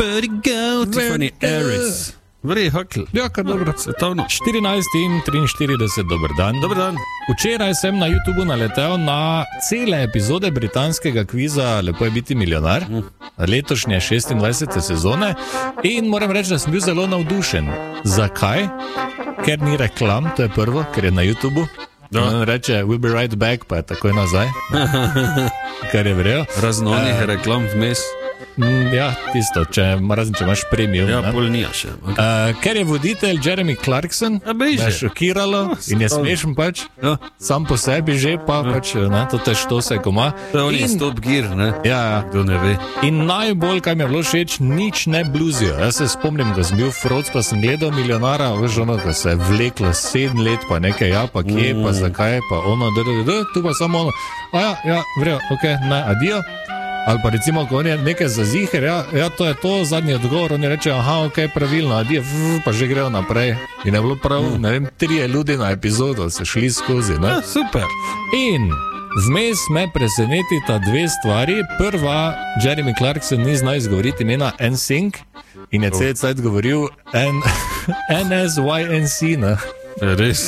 Everybody go, Tiffany Harris. Vrej, hakl. Ja, kar dobro. Svetovno. 14:43, dober dan. Dober dan. Včeraj sem na YouTubu naletel na cele epizode britanskega kviza Lepo je biti milijonar, letošnje 26. sezone, in moram reči, da sem bil zelo navdušen. Zakaj? Ker ni reklam, to je prvo, ker je na YouTubu. On reče, we'll be right back, pa je takoj nazaj. Kar je verjel. Raznonih reklam vmes. Ja, tisto, če imaš premium. Ja, pol nija še. Okay. Ker je voditelj Jeremy Clarkson, me je šokiralo in je smešen pač, sam po sebi že, pa pač, ne, to te štose, ko ima. To je on je Top Gear, ne? Ja, kdo ne ve. In najbolj, kaj mi je bilo všeč, nič ne bluzijo. Jaz se spomnim, da sem bil froc, pa sem gledal Milijonara, veš ono, ko se je vleklo 7 let, pa nekaj, ja, pa kje, pa zakaj, pa ono, tu pa samo ono, vrejo, okej, ne, adijo. Ali pa recimo, ko on je nekaj za ziher, ja, to je to, zadnji odgovor, oni reče, aha, okej, pravilno, adijo, pa že grejo naprej. In je bilo prav, ne vem, 3 ljudi na epizodo se šli skozi, ne? Ja, super. In vmes me presenetita 2 stvari. Prva, Jeremy Clarkson ni znal izgovoriti imena NSYNC in je cel cajt govoril NSYNC, ne? Res.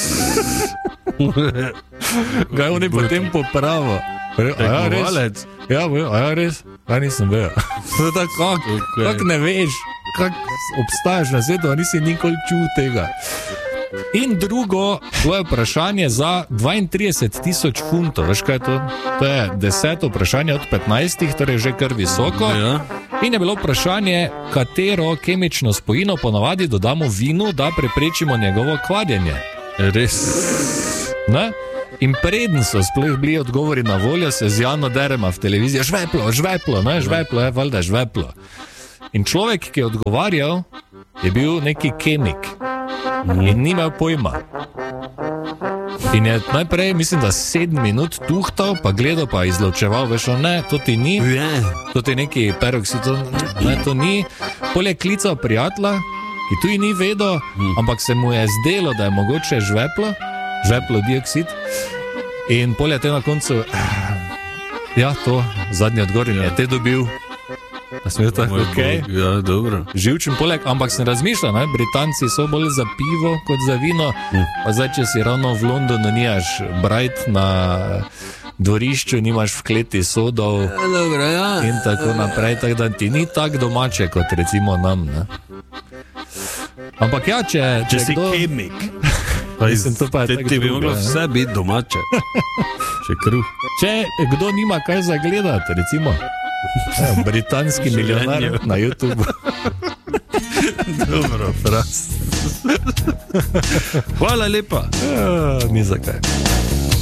Ga je on potem popravil. Ja, res? Ja, res? Ja, nisem bil. Kako ne veš, kako obstajaš na svetu, a nisi nikoli čul tega. In drugo, tvoje vprašanje za 32,000 funtov, veš kaj je to? To je 10. vprašanje od 15, torej že kar visoko. Ja. In je bilo vprašanje, katero kemično spojino ponavadi dodamo vinu, da preprečimo njegovo kvadjenje. Res. Ne? In preden so sploh bili odgovori na voljo, se z Jano derema v televiziji, žveplo, ne, žveplo, valjda žveplo. In človek, ki je odgovarjal, je bil neki kemik in ni imel pojma. In je najprej, mislim, da 7 minut tuhtal, pa gledal, pa izločeval, veš, ne, to ti ni, to ti neki peroksid, ne, to ni. Poleg klical prijatelja, ki tu ni vedel, ampak se mu je zdelo, da je mogoče žveplo dioksid. In polje te na koncu, ja, to, zadnji odgovor je te dobil. Da sem bil tako, okej. Ja, dobro. Živčen poleg, ampak sem razmišljal, ne, Britanci so bolj za pivo kot za vino, pa zdaj, če si ravno v Londonu, nimaš Bright na dvorišču, nimaš v kleti sodov in tako naprej, tako da ti ni tak domače, kot recimo nam, ne. Ampak ja, če si kdo... kemik. Ti bi moglo vse biti domače. Še kruh. Če kdo nima kaj zagledati, recimo britanski milijonar na YouTubu. Dobro, fras. Hvala lepa. Ni zakaj.